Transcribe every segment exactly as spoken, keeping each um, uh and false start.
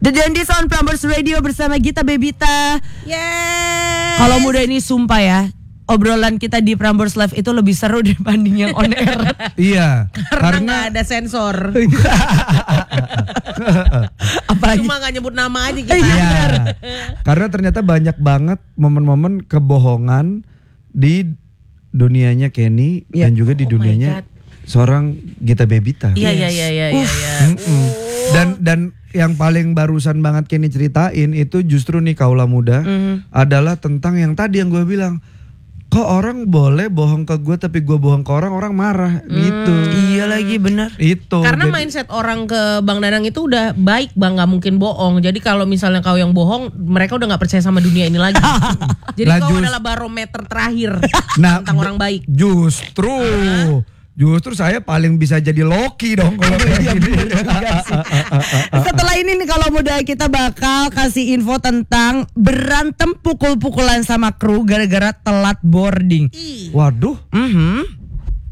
The Dandies on Prambors Radio bersama Gita Bebita. Yes. Kalau muda ini sumpah ya, obrolan kita di Prambors Live itu lebih seru dibanding yang on air. Iya, Karena nggak ada sensor. Apalagi Cuma nggak nyebut nama aja kita. Iya. Karena ternyata banyak banget momen-momen kebohongan di dunianya Kenny Iya. dan juga di Oh my dunianya God. seorang Gita Bebita. Iya iya iya iya iya. Mm-mm. Dan dan yang paling barusan banget Kenny ceritain itu justru nih kaula muda Mhm. adalah tentang yang tadi yang gue bilang, kok orang boleh bohong ke gue tapi gue bohong ke orang, orang marah gitu. iya lagi benar. Itu. Karena Jadi- mindset orang ke Bang Danang itu udah baik Bang, nggak mungkin bohong. Jadi kalau misalnya kau yang bohong, mereka udah nggak percaya sama dunia ini lagi. Jadi Lah, kau just- adalah barometer terakhir Nah, tentang orang baik. Justru, justru saya paling bisa jadi Loki dong kalau kayak gini. Setelah ini nih kalau muda kita bakal kasih info tentang berantem pukul-pukulan sama kru gara-gara telat boarding. Waduh. Mhm.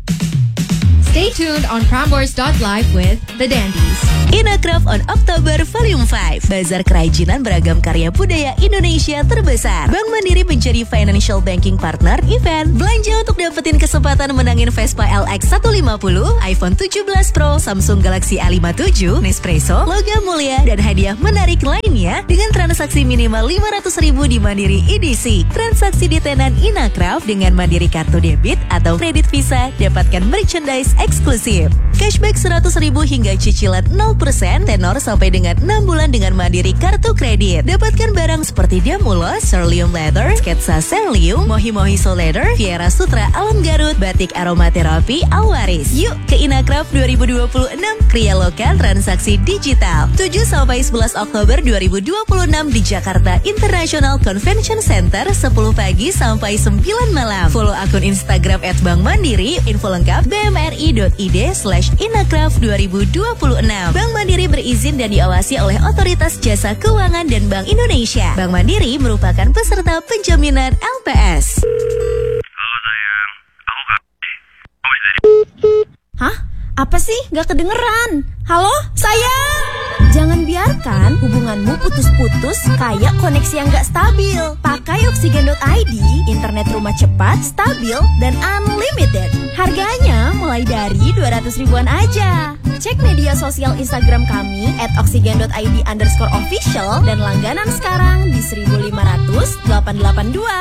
Stay tuned on Prambors dot live with The Dandies. Inacraft on Oktober Volume lima, bazar kerajinan beragam karya budaya Indonesia terbesar. Bank Mandiri menjadi financial banking partner event. Belanja untuk dapetin kesempatan menangin Vespa L X seratus lima puluh, iPhone tujuh belas Pro, Samsung Galaxy A lima puluh tujuh, Nespresso, logam mulia, dan hadiah menarik lainnya dengan transaksi minimal lima ratus ribu di Mandiri E D C. Transaksi di tenan Inacraft dengan Mandiri kartu debit atau kredit Visa, dapatkan merchandise eksklusif. Cashback seratus ribu hingga cicilan nol persen, tenor sampai dengan enam bulan dengan Mandiri kartu kredit. Dapatkan barang seperti Damulos, Ceruleum Leather, Sketsa Ceruleum, Mohi Mohiso Leather, Viera Sutra Alam Garut, Batik Aromaterapi Alwaris. Yuk ke Inacraft dua ribu dua puluh enam, Kria Lokal Transaksi Digital. tujuh sampai sebelas Oktober dua ribu dua puluh enam di Jakarta International Convention Center, sepuluh pagi sampai sembilan malam. Follow akun Instagram et bank mandiri, info lengkap b m r i dot i d slash inacraft dua ribu dua puluh enam. Bank Mandiri berizin dan diawasi oleh Otoritas Jasa Keuangan dan Bank Indonesia. Bank Mandiri merupakan peserta penjaminan L P S. Halo sayang, aku gak kamu bisa jadi Hah? Apa sih? Gak kedengeran. Halo? Sayang! Jangan biarkan hubunganmu putus-putus kayak koneksi yang gak stabil. Pakai Oksigen dot i d, internet rumah cepat, stabil, dan unlimited. Harganya mulai dari dua ratus ribuan aja. Cek media sosial Instagram kami at oksigen dot i d underscore official dan langganan sekarang di seribu lima ratus delapan delapan dua.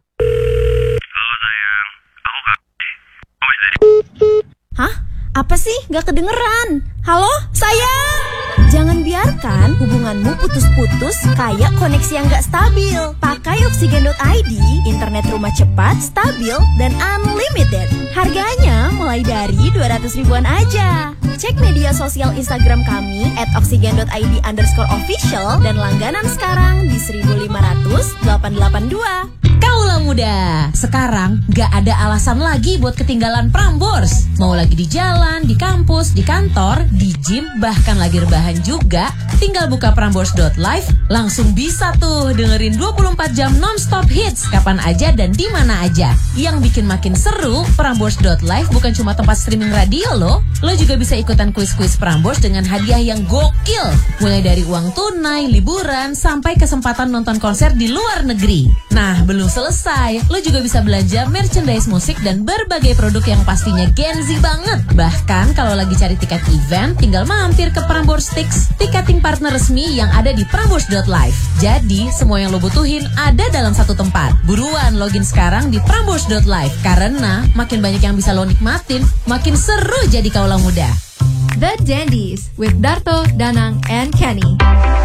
Halo sayang, aku gak kamu bisa jadi Hah? Apa sih? Gak kedengeran. Halo? Sayang! Jangan biarkan hubunganmu putus-putus kayak koneksi yang gak stabil. Pakai Oksigen dot i d, internet rumah cepat, stabil, dan unlimited. Harganya mulai dari dua ratus ribuan aja. Cek media sosial Instagram kami at oksigen dot i d underscore official dan langganan sekarang di seribu lima ratus delapan delapan dua. Kaulah muda, sekarang gak ada alasan lagi buat ketinggalan Prambors. Mau lagi di jalan, di kampus, di kantor, di gym, bahkan lagi rebahan juga, tinggal buka Prambors dot live, langsung bisa tuh dengerin dua puluh empat jam non-stop hits kapan aja dan di mana aja. Yang bikin makin seru, Prambors dot live bukan cuma tempat streaming radio loh. Lo juga bisa ikutan kuis-kuis Prambors dengan hadiah yang gokil. Mulai dari uang tunai, liburan, sampai kesempatan nonton konser di luar negeri. Nah, belum selesai, lo juga bisa belanja merchandise musik dan berbagai produk yang pastinya Gen Z banget. Bahkan kalau lagi cari tiket event, tinggal mampir ke Prambors Tix, tiketing partner resmi yang ada di Prambors dot live. Jadi, semua yang lo butuhin ada dalam satu tempat. Buruan login sekarang di Prambors dot live, karena makin banyak yang bisa lo nikmatin, makin seru jadi kaulah muda. The Dandies with Darto, Danang, and Kenny.